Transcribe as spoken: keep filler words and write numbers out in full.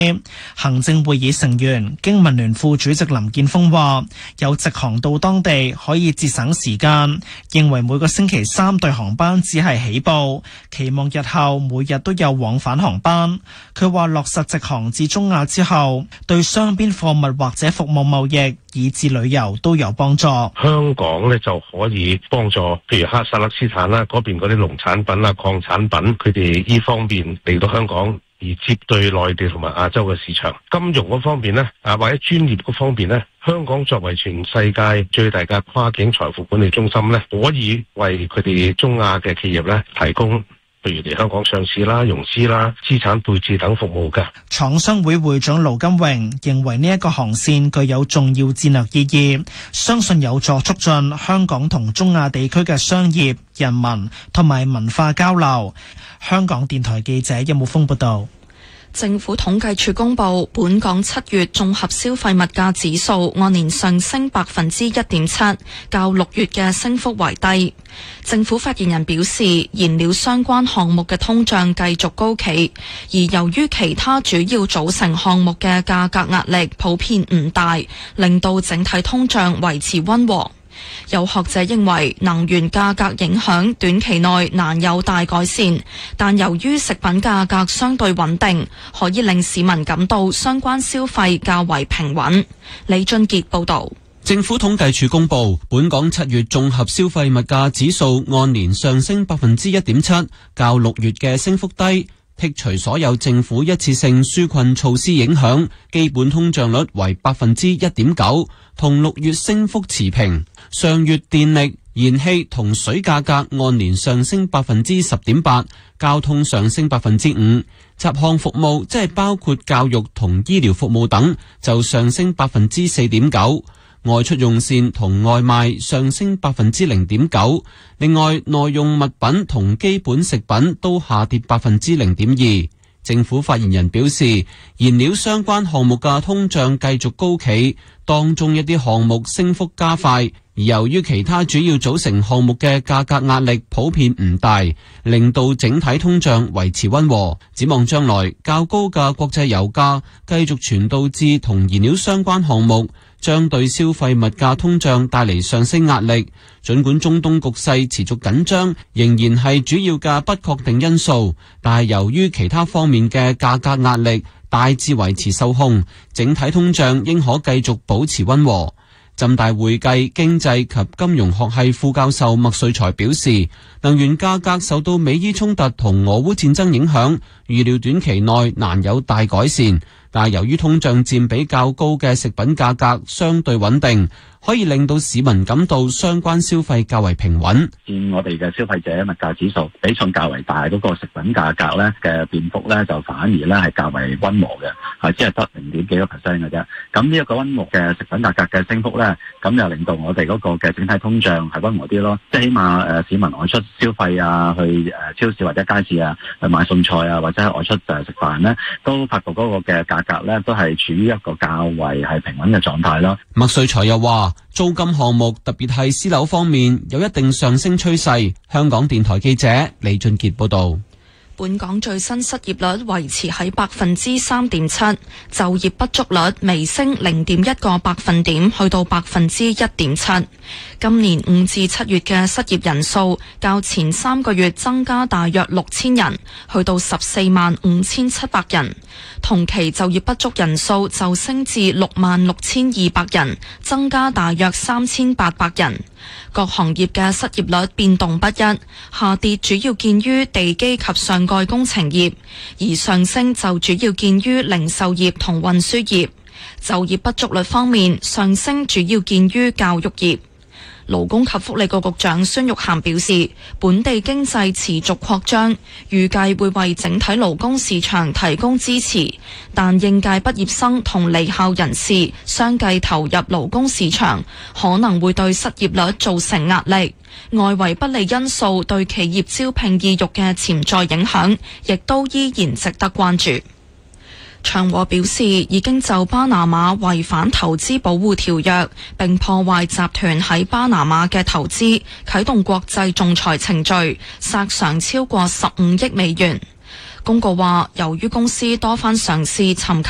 行政會議成員經民聯副主席林健鋒話，有直航到當地可以節省時間，認為每個星期三對航班只係起步，期望日後每日都有往返航班。佢話落實直航至中亞之後，對雙邊貨物或者服務貿易以至旅遊都有幫助。 香港呢就可以幫助，譬如哈薩克斯坦啦嗰邊嗰啲農產品啦、礦產品，佢哋呢方面嚟到香港，而接對內地同埋亞洲嘅市場。金融嗰方面呢，啊或者專業嗰方面呢，香港作為全世界最大嘅跨境財富管理中心呢，可以為佢哋中亞嘅企業呢提供，譬如嚟香港上市啦、融資啦、資產配置等服務嘅。 廠商會會長盧金榮認為呢一個航線具有重要戰略意義，相信有助促進香港同中亞地區嘅商業、人民同埋文化交流。香港電台記者任木峰報道。 政府統計處公布，本港七月綜合消費物價指數按年上升百分之一點七，較六月嘅升幅為低。政府發言人表示，燃料相關項目嘅通脹繼續高企，而由於其他主要組成項目嘅價格壓力普遍唔大，令到整體通脹維持溫和。有學者認為能源價格影響短期內難有大改善，但由於食品價格相對穩定，可以令市民感到相關消費較為平穩。李俊傑報導。 政府統計處公布，本港七月綜合消費物價指數按年上升百分之一點七，較六月嘅升幅低。剔除所有政府一次性紓困措施影響，基本通脹率為百分之一點九，同六月升幅持平。上月電力、燃氣同水價格按年上升百分之十點八，交通上升百分之五，雜項服務即係包括教育同醫療服務等就上升百分之四點九。外出用膳同外賣上升百分之零點九，另外耐用物品同基本食品都下跌百分之零點二。政府發言人表示，燃料相關項目嘅通脹繼續高企，當中一啲項目升幅加快，而由於其他主要組成項目嘅價格壓力普遍唔大，令到整體通脹維持溫和。展望將來，較高嘅國際油價繼續傳導至同燃料相關項目，將對消費物價通脹帶嚟上升壓力。儘管中東局勢持續緊張，仍然係主要嘅不確定因素，但係由於其他方面嘅價格壓力大致維持受控，整體通脹應可繼續保持溫和。浸大會計經濟及金融學系副教授麥瑞才表示，能源價格受到美伊衝突同俄烏戰爭影響，預料短期內難有大改善，但係由於通脹佔比較高嘅食品價格相對穩定，可以令到市民感到相關消費較為平穩。 佔我哋嘅消費者物價指數比重較為大嗰個食品價格咧嘅變幅咧，就反而咧係較為溫和嘅，係只係得零點幾個 percent 嘅啫。咁呢一個溫和嘅食品價格嘅升幅咧，咁又令到我哋嗰個嘅整體通脹係溫和啲咯。即係起碼誒市民外出消費啊，去誒超市或者街市啊，去買餸菜啊，或者係外出誒食飯咧，都發覺嗰個嘅價格咧都係處於一個較為係平穩嘅狀態咯。 麥瑞才又話，租金項目特別係私樓方面有一定上升趨勢。香港電台記者李俊傑報道。 本港最新失業率維持喺百分之三點七，就業不足率微升零點一個百分點，去到百分之一點七。今年五至七月嘅失業人數較前三個月增加大約六千人，去到十四萬五千七百人。同期就業不足人數就升至六萬六千二百人，增加大約三千八百人。各行業嘅失業率變動不一，下跌主要見於地基及上蓋工程業，而上升就主要見於零售業同運輸業。就業不足率方面，上升主要見於教育業。勞工及福利局局長孫玉菡表示，本地經濟持續擴張，預計會為整體勞工市場提供支持，但應屆畢業生同離校人士相繼投入勞工市場，可能會對失業率造成壓力。外圍不利因素對企業招聘意欲嘅潛在影響，亦都依然值得關注。長和表示，已經就巴拿馬違反投資保護條約並破壞集團喺巴拿馬嘅投資，啟動國際仲裁程序，索償超過十五億美元。公告話，由於公司多番嘗試尋求